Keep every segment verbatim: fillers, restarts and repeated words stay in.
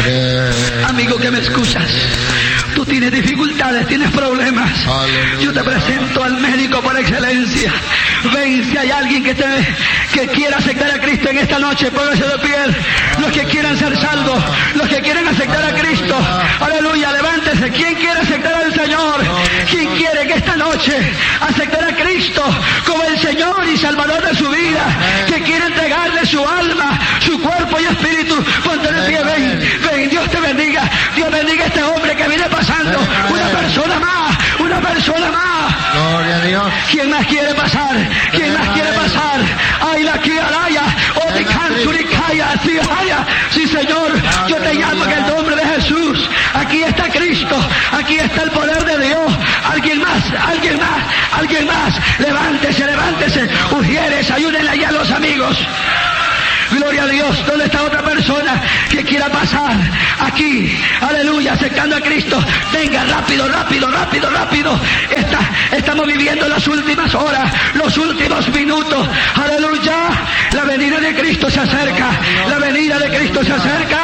Amigo que me escuchas, tú tienes dificultades, tienes problemas. Yo te presento al médico por excelencia. Ven, si hay alguien que te que quiera aceptar a Cristo en esta noche, póngase de pie. Los que quieran ser salvos, los que quieren aceptar a Cristo, aleluya, levántese. ¿Quién quiere aceptar al Señor? ¿Quién quiere que esta noche aceptar a Cristo como el Señor y Salvador de su vida? Que quiere entregarle su alma, su cuerpo y espíritu. Ponte de pie, ven, ven, Dios te bendiga. Dios bendiga a este hombre que viene pasando. Una persona más, una persona más. Gloria a Dios. ¿Quién más quiere pasar? ¿Quién más quiere pasar? Ay, la kiaraya, o de cansuricaya, sí, Señor, yo te llamo en el nombre de Jesús. Aquí está Cristo, aquí está el poder de Dios. Alguien más, alguien más, alguien más. Levántese, levántese. Ujieres, ayúdenle allá a los amigos. Gloria a Dios. ¿Dónde está otra persona que quiera pasar? Aquí, aleluya, aceptando a Cristo. Venga, rápido, rápido, rápido, rápido. Está, estamos viviendo las últimas horas, los últimos minutos. Aleluya. La venida de Cristo se acerca. La venida de Cristo se acerca.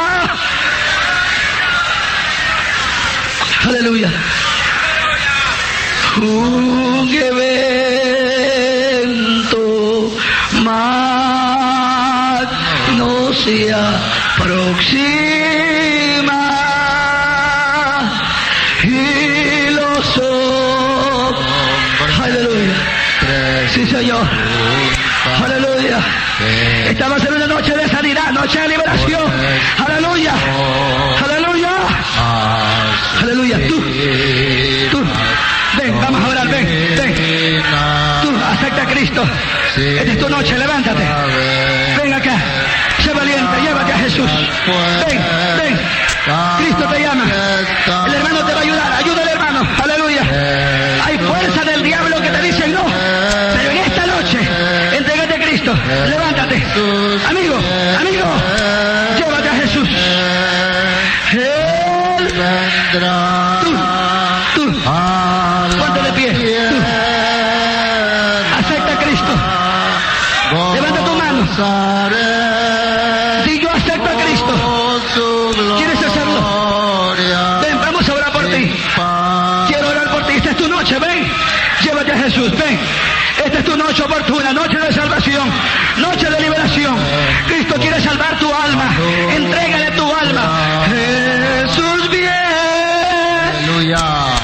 Aleluya. Un evento más se aproxima y los hombres. Aleluya. Sí, Señor. Aleluya. Estamos en una noche de sanidad, noche de liberación. Aleluya. Aleluya. Aleluya. Tú, tú. Ven, vamos a orar, ven, ven. Tú, acepta a Cristo. Esta es tu noche, levántate. Ven acá. Sé valiente, llévate a Jesús. Ven, ven. Cristo te llama. El hermano te va a ayudar. Ayuda al hermano. Aleluya. Hay fuerza del diablo que te dicen no. Pero en esta noche, entrégate a Cristo. Levántate. Amigo, amigo. Llévate a Jesús. Él vendrá. Tú, tú. Ponte de pie. Tú. Acepta a Cristo. Levanta tu mano. Si yo acepto a Cristo, ¿quieres hacerlo? Ven, vamos a orar por ti. Quiero orar por ti. Esta es tu noche, ven. Llévate a Jesús, ven. Esta es tu noche oportuna, noche de salvación, noche de liberación. Cristo quiere salvar tu alma. Entrégale tu alma. Jesús viene. Aleluya.